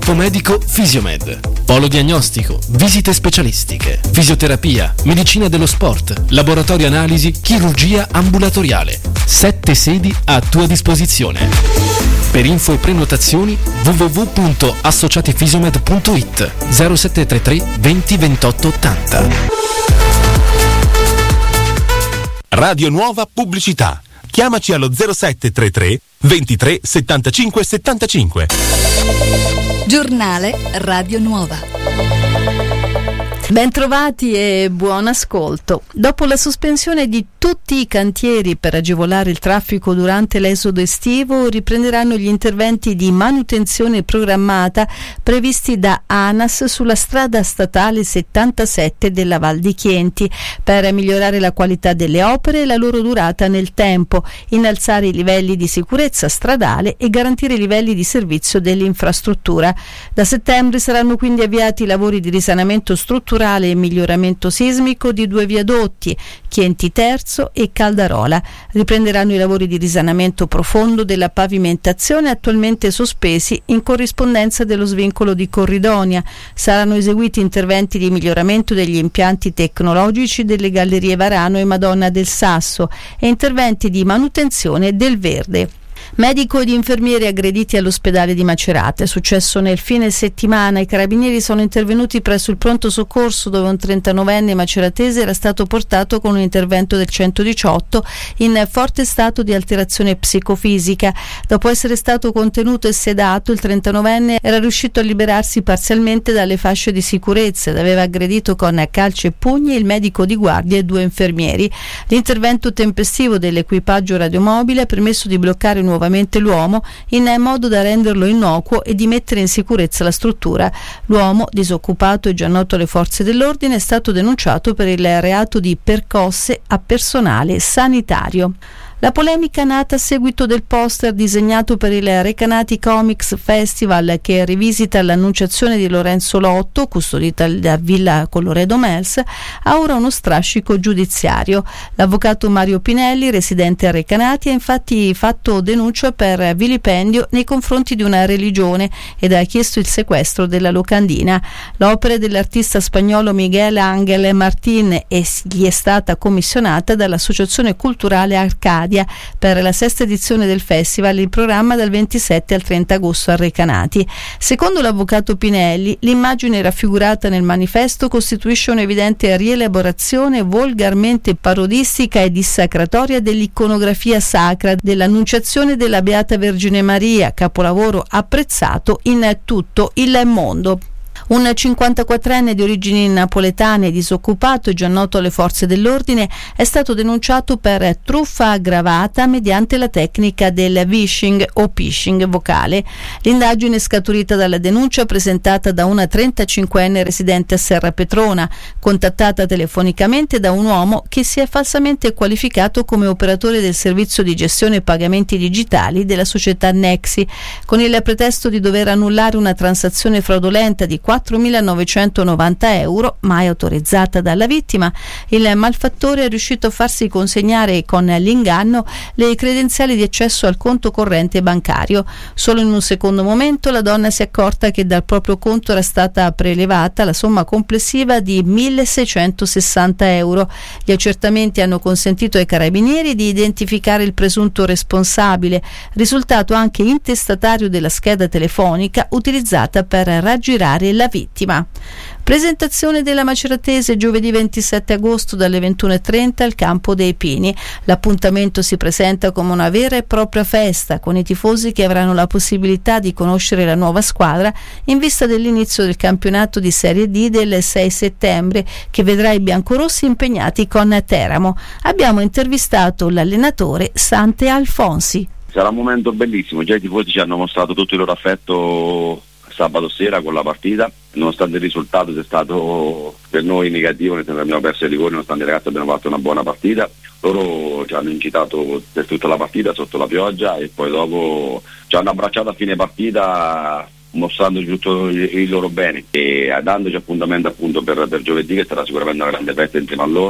Gruppo medico Fisiomed. Polo diagnostico, visite specialistiche, fisioterapia, medicina dello sport, laboratorio analisi, chirurgia ambulatoriale. 7 sedi a tua disposizione. Per info e prenotazioni www.associatifisiomed.it 0733 20 28 80. Radio Nuova Pubblicità. Chiamaci allo 0733 23 75 75. Giornale Radio Nuova. Bentrovati e buon ascolto. Dopo la sospensione di tutti i cantieri per agevolare il traffico durante l'esodo estivo, riprenderanno gli interventi di manutenzione programmata previsti da ANAS sulla strada statale 77 della Val di Chienti per migliorare la qualità delle opere e la loro durata nel tempo, innalzare i livelli di sicurezza stradale e garantire i livelli di servizio dell'infrastruttura. Da settembre saranno quindi avviati i lavori di risanamento strutturale e miglioramento sismico di 2 viadotti, Chienti Terzo e Caldarola. Riprenderanno i lavori di risanamento profondo della pavimentazione attualmente sospesi in corrispondenza dello svincolo di Corridonia. Saranno eseguiti interventi di miglioramento degli impianti tecnologici delle gallerie Varano e Madonna del Sasso e interventi di manutenzione del verde. Medico ed infermieri aggrediti all'ospedale di Macerata. È successo nel fine settimana. I carabinieri sono intervenuti presso il pronto soccorso dove un 39enne maceratese era stato portato con un intervento del 118 in forte stato di alterazione psicofisica. Dopo essere stato contenuto e sedato, il 39enne era riuscito a liberarsi parzialmente dalle fasce di sicurezza ed aveva aggredito con calci e pugni il medico di guardia e 2 infermieri. L'intervento tempestivo dell'equipaggio radiomobile ha permesso di bloccare nuovamente l'uomo in modo da renderlo innocuo e di mettere in sicurezza la struttura. L'uomo, disoccupato e già noto alle forze dell'ordine, è stato denunciato per il reato di percosse a personale sanitario. La polemica nata a seguito del poster disegnato per il Recanati Comics Festival che rivisita l'Annunciazione di Lorenzo Lotto, custodita da Villa Colloredo Mels, ha ora uno strascico giudiziario. L'avvocato Mario Pinelli, residente a Recanati, ha infatti fatto denuncia per vilipendio nei confronti di una religione ed ha chiesto il sequestro della locandina. L'opera dell'artista spagnolo Miguel Ángel Martín gli è stata commissionata dall'Associazione Culturale Arcadia per la 6ª edizione del festival, in programma dal 27 al 30 agosto a Recanati. Secondo l'avvocato Pinelli, l'immagine raffigurata nel manifesto costituisce un'evidente rielaborazione volgarmente parodistica e dissacratoria dell'iconografia sacra dell'Annunciazione della Beata Vergine Maria, capolavoro apprezzato in tutto il mondo. Un 54enne di origini napoletane, disoccupato e già noto alle forze dell'ordine, è stato denunciato per truffa aggravata mediante la tecnica del vishing o phishing vocale. L'indagine è scaturita dalla denuncia presentata da una 35enne residente a Serra Petrona, contattata telefonicamente da un uomo che si è falsamente qualificato come operatore del servizio di gestione pagamenti digitali della società Nexi, con il pretesto di dover annullare una transazione fraudolenta di 4.990 euro, mai autorizzata dalla vittima. Il malfattore è riuscito a farsi consegnare con l'inganno le credenziali di accesso al conto corrente bancario. Solo in un secondo momento la donna si è accorta che dal proprio conto era stata prelevata la somma complessiva di 1.660 euro. Gli accertamenti hanno consentito ai carabinieri di identificare il presunto responsabile, risultato anche intestatario della scheda telefonica utilizzata per raggirare la vittima. Presentazione della Maceratese giovedì 27 agosto dalle 21:30 al Campo dei Pini. L'appuntamento si presenta come una vera e propria festa, con i tifosi che avranno la possibilità di conoscere la nuova squadra in vista dell'inizio del campionato di Serie D del 6 settembre, che vedrà i biancorossi impegnati con Teramo. Abbiamo intervistato l'allenatore Sante Alfonsi. Sarà un momento bellissimo, già i tifosi ci hanno mostrato tutto il loro affetto sabato sera con la partita, nonostante il risultato sia stato per noi negativo, nel senso che abbiamo perso i rigori, nonostante i ragazzi abbiano fatto una buona partita. Loro ci hanno incitato per tutta la partita sotto la pioggia e poi dopo ci hanno abbracciato a fine partita mostrandoci tutto il loro bene e dandoci appuntamento appunto per giovedì, che sarà sicuramente una grande festa insieme a loro,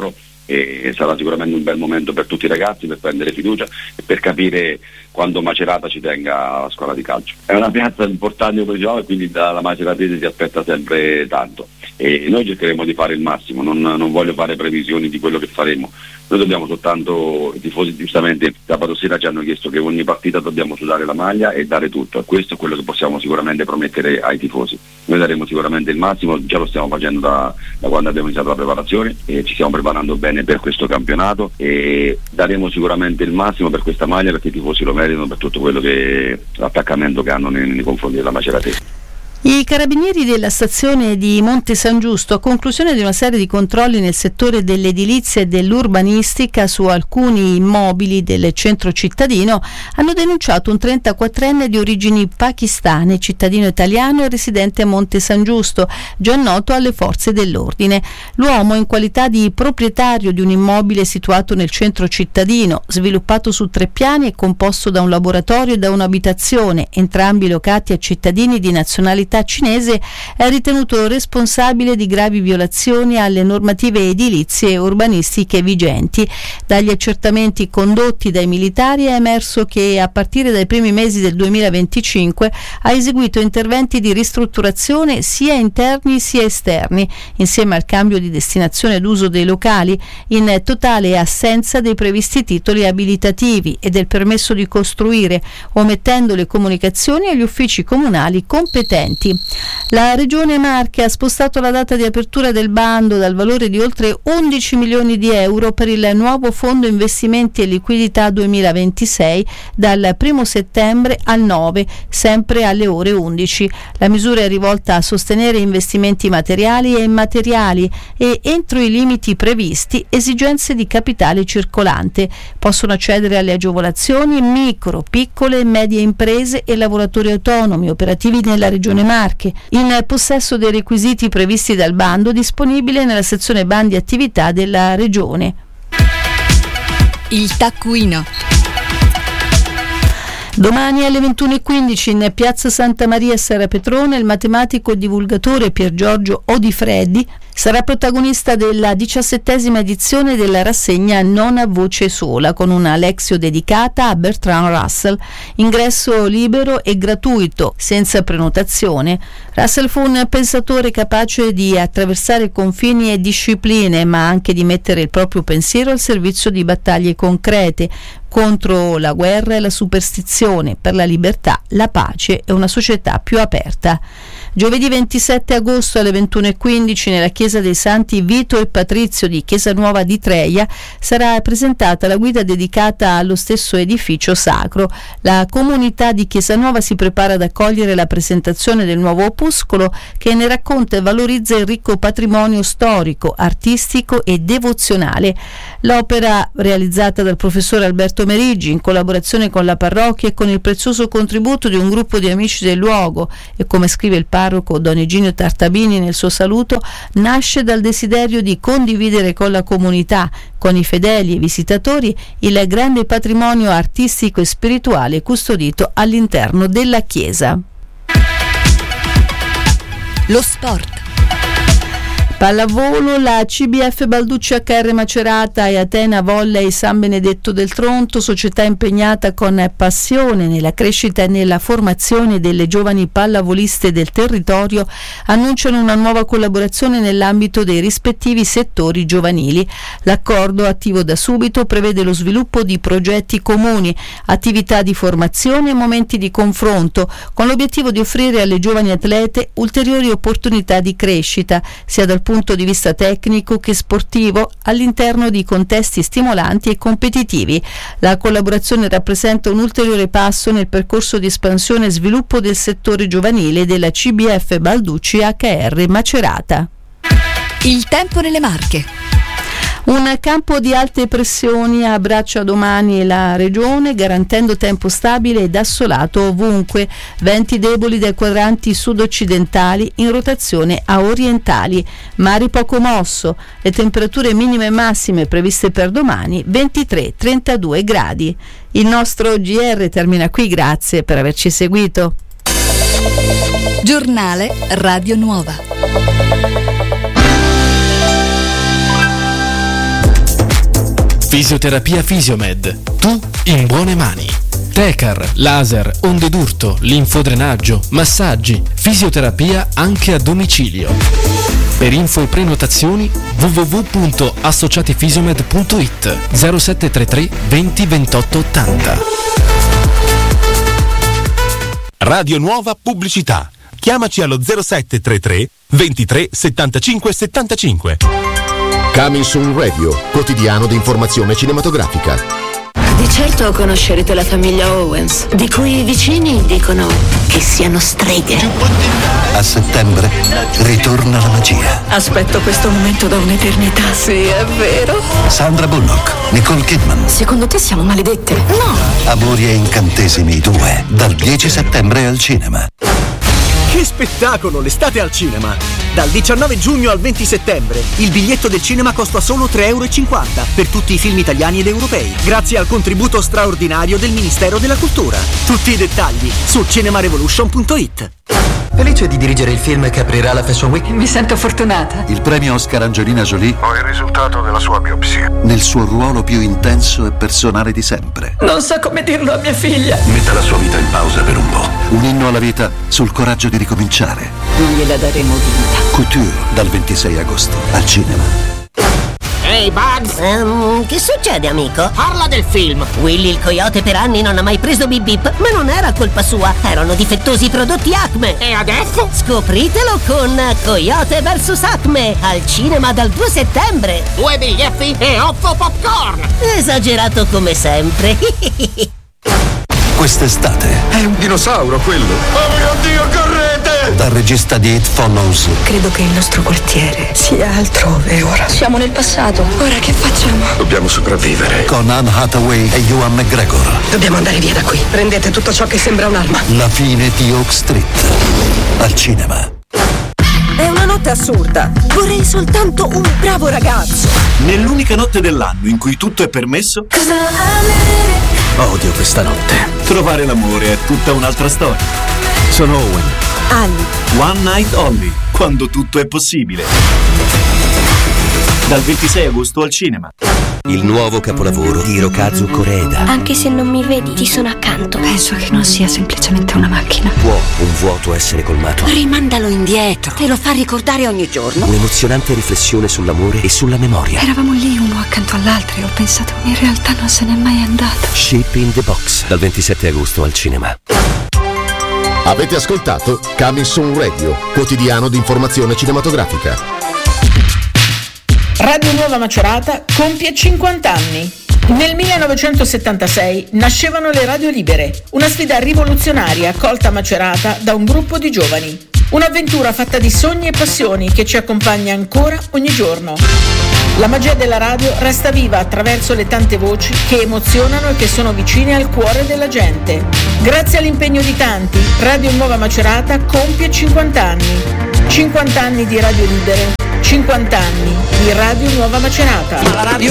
e sarà sicuramente un bel momento per tutti i ragazzi, per prendere fiducia e per capire quando Macerata ci tenga alla scuola di calcio. È una piazza importante, come diciamo, e quindi dalla Maceratese si aspetta sempre tanto e noi cercheremo di fare il massimo, non voglio fare previsioni di quello che faremo. Noi dobbiamo soltanto, i tifosi giustamente sabato sera ci hanno chiesto che ogni partita dobbiamo sudare la maglia e dare tutto, e questo è quello che possiamo sicuramente promettere ai tifosi. Noi daremo sicuramente il massimo, già lo stiamo facendo da quando abbiamo iniziato la preparazione e ci stiamo preparando bene per questo campionato e daremo sicuramente il massimo per questa maglia, perché i tifosi lo meritano, per tutto quello che l'attaccamento che hanno nei confronti della Maceratese. I carabinieri della stazione di Monte San Giusto, a conclusione di una serie di controlli nel settore dell'edilizia e dell'urbanistica su alcuni immobili del centro cittadino, hanno denunciato un 34enne di origini pakistane, cittadino italiano e residente a Monte San Giusto, già noto alle forze dell'ordine. L'uomo, in qualità di proprietario di un immobile situato nel centro cittadino, sviluppato su 3 piani e composto da un laboratorio e da un'abitazione, entrambi locati a cittadini di nazionalità cinese, è ritenuto responsabile di gravi violazioni alle normative edilizie e urbanistiche vigenti. Dagli accertamenti condotti dai militari è emerso che a partire dai primi mesi del 2025 ha eseguito interventi di ristrutturazione sia interni sia esterni, insieme al cambio di destinazione d'uso dei locali, in totale assenza dei previsti titoli abilitativi e del permesso di costruire, omettendo le comunicazioni agli uffici comunali competenti. La Regione Marche ha spostato la data di apertura del bando dal valore di oltre 11 milioni di euro per il nuovo Fondo Investimenti e Liquidità 2026 dal 1 settembre al 9, sempre alle ore 11. La misura è rivolta a sostenere investimenti materiali e immateriali e, entro i limiti previsti, esigenze di capitale circolante. Possono accedere alle agevolazioni micro, piccole e medie imprese e lavoratori autonomi operativi nella Regione Marche, in possesso dei requisiti previsti dal bando disponibile nella sezione bandi attività della Regione. Il taccuino. Domani alle 21:15 in piazza Santa Maria a Serra Petrone il matematico e divulgatore Pier Giorgio Odifreddi sarà protagonista della 17ª edizione della rassegna Non a voce sola, con una lexio dedicata a Bertrand Russell. Ingresso libero e gratuito, senza prenotazione. Russell fu un pensatore capace di attraversare confini e discipline, ma anche di mettere il proprio pensiero al servizio di battaglie concrete contro la guerra e la superstizione, per la libertà, la pace e una società più aperta. Giovedì 27 agosto alle 21:15 nella chiesa dei Santi Vito e Patrizio di Chiesa Nuova di Treia sarà presentata la guida dedicata allo stesso edificio sacro. La comunità di Chiesa Nuova si prepara ad accogliere la presentazione del nuovo opuscolo che ne racconta e valorizza il ricco patrimonio storico, artistico e devozionale. L'opera, realizzata dal professore Alberto Meriggi in collaborazione con la parrocchia e con il prezioso contributo di un gruppo di amici del luogo, e come scrive il parroco Don Eginio Tartabini nel suo saluto, nasce dal desiderio di condividere con la comunità, con i fedeli e i visitatori, il grande patrimonio artistico e spirituale custodito all'interno della chiesa. Lo sport. Pallavolo, la CBF Balducci HR Macerata e Atena Volley San Benedetto del Tronto, società impegnata con passione nella crescita e nella formazione delle giovani pallavoliste del territorio, annunciano una nuova collaborazione nell'ambito dei rispettivi settori giovanili. L'accordo, attivo da subito, prevede lo sviluppo di progetti comuni, attività di formazione e momenti di confronto, con l'obiettivo di offrire alle giovani atlete ulteriori opportunità di crescita, sia dal punto di vista tecnico che sportivo, all'interno di contesti stimolanti e competitivi. La collaborazione rappresenta un ulteriore passo nel percorso di espansione e sviluppo del settore giovanile della CBF Balducci HR Macerata. Il tempo nelle Marche. Un campo di alte pressioni abbraccia domani la regione, garantendo tempo stabile ed assolato ovunque, venti deboli dai quadranti sud-occidentali in rotazione a orientali, mare poco mosso, le temperature minime e massime previste per domani 23-32 gradi. Il nostro GR termina qui, grazie per averci seguito. Giornale Radio Nuova. Fisioterapia Fisiomed. Tu in buone mani. Tecar, laser, onde d'urto, linfodrenaggio, massaggi, fisioterapia anche a domicilio. Per info e prenotazioni www.associatifisiomed.it 0733 20 28 80. Radio Nuova Pubblicità. Chiamaci allo 0733 23 75 75. Coming Soon Radio, quotidiano di informazione cinematografica. Di certo conoscerete la famiglia Owens, di cui i vicini dicono che siano streghe. A settembre ritorna la magia. Aspetto questo momento da un'eternità. Sì, è vero. Sandra Bullock, Nicole Kidman. Secondo te siamo maledette? No. Amori e incantesimi 2, dal 10 settembre al cinema. Che spettacolo, l'estate al cinema! Dal 19 giugno al 20 settembre il biglietto del cinema costa solo €3,50 per tutti i film italiani ed europei, grazie al contributo straordinario del Ministero della Cultura. Tutti i dettagli su cinemarevolution.it. Felice di dirigere il film che aprirà la Fashion Week. Mi sento fortunata. Il premio Oscar Angelina Jolie. Ho il risultato della sua biopsia. Nel suo ruolo più intenso e personale di sempre. Non so come dirlo a mia figlia. Metta la sua vita in pausa per un po'. Un inno alla vita sul coraggio di ricominciare. Non gliela daremo vinta. Couture, dal 26 agosto al cinema. Ehi, Bugs! Che succede, amico? Parla del film! Willy il coyote per anni non ha mai preso Bip Bip, ma non era colpa sua, erano difettosi i prodotti Acme. E adesso? Scopritelo con Coyote vs Acme, al cinema dal 2 settembre. 2 biglietti e 8 popcorn! Esagerato come sempre. Quest'estate È un dinosauro quello! Oh mio Dio, correte! dal regista di It Follows. Credo che il nostro quartiere sia altrove ora. Siamo nel passato. Ora che facciamo? Dobbiamo sopravvivere. Con Anne Hathaway e Ewan McGregor. Dobbiamo andare via da qui. Prendete tutto ciò che sembra un'arma. La fine di Oak Street al cinema. È una notte assurda. Vorrei soltanto un bravo ragazzo. Nell'unica notte dell'anno in cui tutto è permesso, odio questa notte. Trovare l'amore è tutta un'altra storia. Sono Owen. Ali. One Night Only, quando tutto è possibile. Dal 26 agosto al cinema. Il nuovo capolavoro di Hirokazu Koreeda. Anche se non mi vedi, ti sono accanto. Penso che non sia semplicemente una macchina. Può un vuoto essere colmato? Rimandalo indietro. Te lo fa ricordare ogni giorno. Un'emozionante riflessione sull'amore e sulla memoria. Eravamo lì uno accanto all'altro e ho pensato, in realtà non se n'è mai andato. Shape in the Box, dal 27 agosto al cinema. Avete ascoltato Coming Soon Radio, quotidiano di informazione cinematografica. Radio Nuova Macerata compie 50 anni. Nel 1976 nascevano le radio libere, una sfida rivoluzionaria accolta a Macerata da un gruppo di giovani. Un'avventura fatta di sogni e passioni che ci accompagna ancora ogni giorno. La magia della radio resta viva attraverso le tante voci che emozionano e che sono vicine al cuore della gente. Grazie all'impegno di tanti, Radio Nuova Macerata compie 50 anni. 50 anni di radio libere, 50 anni di Radio Nuova Macerata.